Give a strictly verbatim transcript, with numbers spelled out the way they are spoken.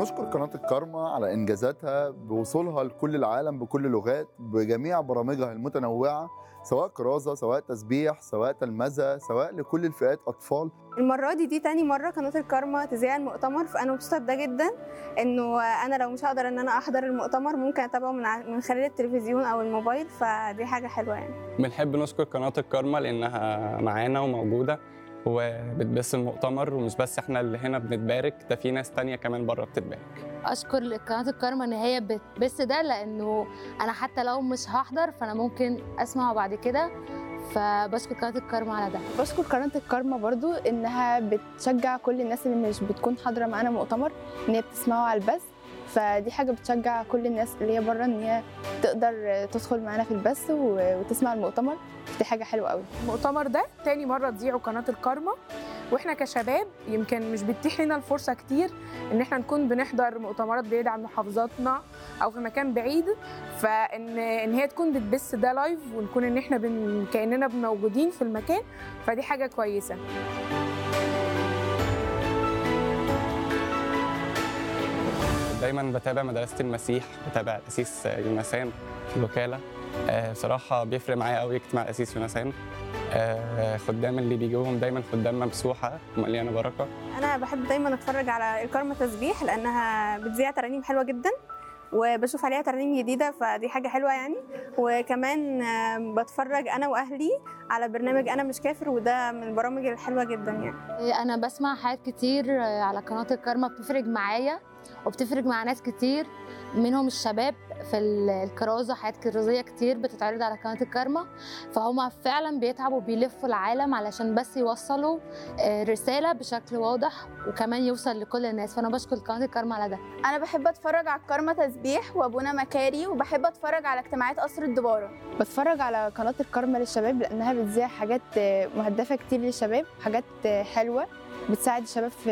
بنشكر قناة الكارما على إنجازاتها بوصولها لكل العالم بكل اللغات بجميع برامجها المتنوعة، سواء كرازة، سواء تسبيح، سواء تلمذة، سواء لكل الفئات، أطفال. المرة دي دي تاني مرة قناة الكارما تذيع المؤتمر، فأنا مبسوطة بده جدا. إنه أنا لو مش هقدر إن أنا أحضر المؤتمر ممكن أتابعه من ع- من خلال التلفزيون أو الموبايل، فدي حاجة حلوة يعني. بنحب نشكر قناة الكارما لأنها معانا وموجودة وبتبث المؤتمر، ومش بس احنا اللي هنا بنتبارك، ده في ناس تانية كمان بره بتتبارك. اشكر قناه الكارما ان هي بتبث ده، لانه انا حتى لو مش هحضر فانا ممكن اسمعه بعد كده، فبشكر قناه الكارما على ده. بشكر قناة الكارما برضو إنها بتشجع كل الناس اللي مش بتكون حاضرة معانا مؤتمر إن هي بتسمعه على البث، فدي حاجة بتشجع كل الناس اللي هي بره إن هي تقدر تدخل معانا في البث و- وتسمع المؤتمر. دي حاجة حلوة قوي. المؤتمر ده تاني مرة تذيعه قناة الكارما، واحنا كشباب يمكن مش بتتيح لنا الفرصة كتير ان احنا نكون بنحضر مؤتمرات بعيدة عن محافظاتنا او في مكان بعيد، فان ان هي تكون بتبث ده لايف ونكون ان احنا بن... كأننا موجودين في المكان، فدي حاجة كويسة. دايما بتابع مدرسة المسيح، بتابع الأسيس يونسان في الوكالة. آه، بصراحة بيفرق معايا قوي اجتماع الأسيس يونسان. آه، خدام اللي بيجوهم دايما خدام ممسوحة ومليانة بركة. أنا بحب دايما أتفرج على الكارما تسبيح لأنها بتذيع ترانيم حلوة جدا، وبشوف عليها ترانيم جديدة، فدي حاجة حلوة يعني. وكمان آم، بتفرج أنا وأهلي على برنامج أنا مش كافر، وده من البرامج الحلوة جدا يعني. انا بسمع حاجات كتير على قناه الكارما بتفرق معايا وبتفرق مع ناس كتير، منهم الشباب في الكرازه. حاجات كرازيه كتير بتتعرض على قناه الكارما، فهم فعلا بيتعبوا بيلفوا العالم علشان بس يوصلوا رساله بشكل واضح وكمان يوصل لكل الناس، فانا بشكر قناه الكارما على ده. انا بحب اتفرج على الكارما تسبيح وابونا مكاري، وبحب اتفرج على اجتماعات قصر الدبارة. بتفرج على قناة الكارما للشباب لأنها بتذيع حاجات مهدفة كتير للشباب، حاجات حلوة بتساعد الشباب في